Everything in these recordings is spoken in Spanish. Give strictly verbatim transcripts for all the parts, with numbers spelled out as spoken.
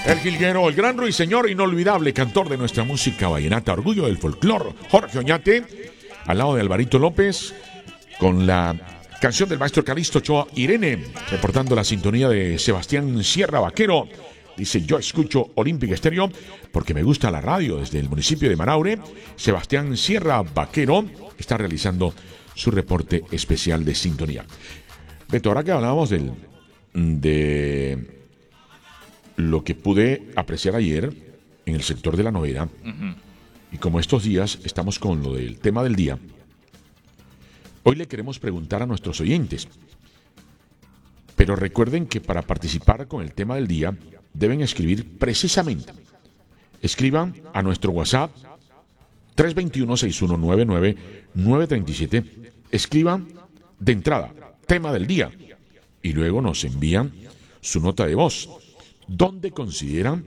El jilguero, el gran ruiseñor inolvidable, cantor de nuestra música vallenata, orgullo del folclor, Jorge Oñate, al lado de Alvarito López, con la canción del maestro Calixto Ochoa, Irene, reportando la sintonía de Sebastián Sierra Vaquero. Dice, yo escucho Olímpica Estéreo porque me gusta la radio desde el municipio de Manaure. Sebastián Sierra Vaquero está realizando su reporte especial de sintonía. Beto, ahora que hablábamos del, de lo que pude apreciar ayer en el sector de la novela, uh-huh. y como estos días estamos con lo del tema del día, hoy le queremos preguntar a nuestros oyentes. Pero recuerden que para participar con el tema del día deben escribir precisamente. Escriban a nuestro WhatsApp tres dos uno, seis uno nueve nueve, nueve tres siete. Escriban de entrada, tema del día, y luego nos envían su nota de voz, donde consideran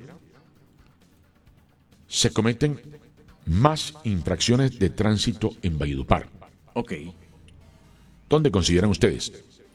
se cometen más infracciones de tránsito en Valledupar. Ok. ¿Dónde consideran ustedes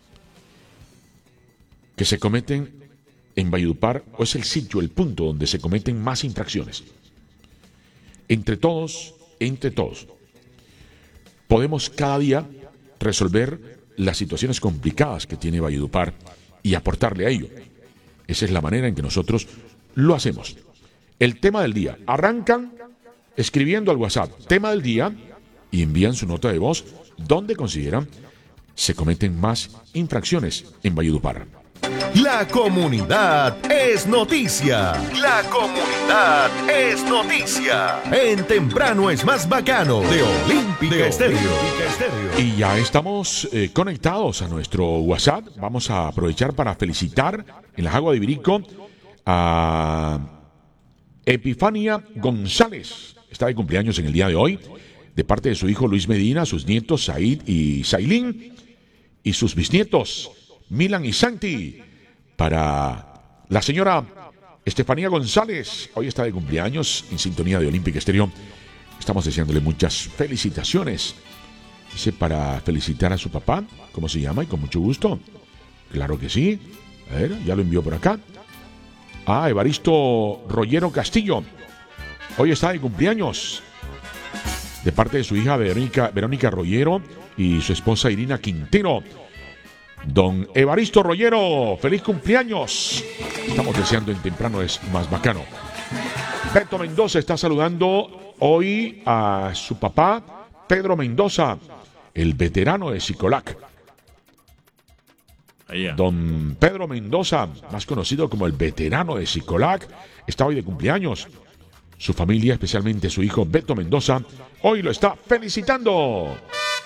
que se cometen en Valledupar, o es el sitio, el punto donde se cometen más infracciones? Entre todos, entre todos, podemos cada día resolver las situaciones complicadas que tiene Valledupar y aportarle a ello. Esa es la manera en que nosotros lo hacemos. El tema del día. Arrancan escribiendo al WhatsApp tema del día y envían su nota de voz donde consideran se cometen más infracciones en Valledupar. La comunidad es noticia. La comunidad es noticia. En Temprano es más bacano de Olímpica Estéreo. Y ya estamos eh, conectados a nuestro WhatsApp. Vamos a aprovechar para felicitar en las aguas de Ibirico a Epifania González. Está de cumpleaños en el día de hoy, de parte de su hijo Luis Medina, sus nietos Said y Sailín, y sus bisnietos Milan y Santi. Para la señora Estefanía González, hoy está de cumpleaños en sintonía de Olímpica Estéreo. Estamos deseándole muchas felicitaciones. Dice, para felicitar a su papá, ¿cómo se llama? Y con mucho gusto. Claro que sí. A ver, ya lo envió por acá. Ah, Evaristo Rollero Castillo. Hoy está de cumpleaños. De parte de su hija Verónica, Verónica Rollero y su esposa Irina Quintero. Don Evaristo Rollero, feliz cumpleaños. Estamos deseando en Temprano es más bacano. Beto Mendoza está saludando hoy a su papá, Pedro Mendoza, el veterano de Sicolac. Don Pedro Mendoza, más conocido como el veterano de Sicolac, está hoy de cumpleaños. Su familia, especialmente su hijo Beto Mendoza, hoy lo está felicitando.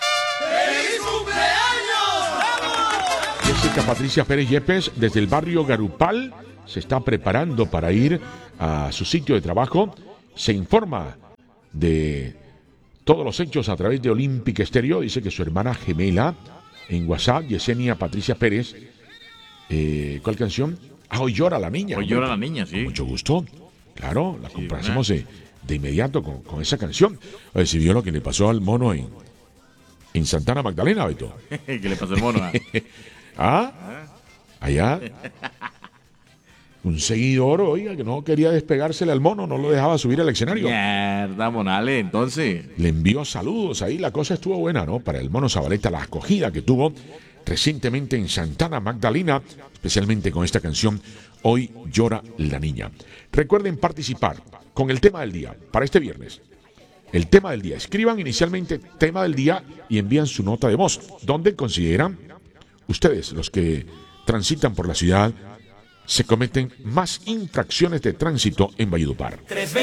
Jessica Patricia Pérez Yepes, desde el barrio Garupal, se está preparando para ir a su sitio de trabajo. Se informa de todos los hechos a través de Olímpica Estéreo. Dice que su hermana gemela en WhatsApp, Yesenia Patricia Pérez, eh, ¿cuál canción? Ah, Hoy llora la niña. Hoy llora la niña, sí. Con mucho gusto. Claro, la compramos de, de inmediato con, con esa canción. Oye, si vio lo que le pasó al mono en, en Santana Magdalena, Beto. ¿Qué le pasó al mono? ¿Ah? Allá. Un seguidor, oiga, que no quería despegársele al mono, no lo dejaba subir al escenario. Mierda, Monale, entonces. Le envió saludos ahí, la cosa estuvo buena, ¿no? Para el mono Zabaleta, la acogida que tuvo recientemente en Santana Magdalena, especialmente con esta canción, Hoy llora la niña. Recuerden participar con el tema del día para este viernes. El tema del día. Escriban inicialmente tema del día y envían su nota de voz, donde consideran ustedes, los que transitan por la ciudad, se cometen más infracciones de tránsito en Valledupar.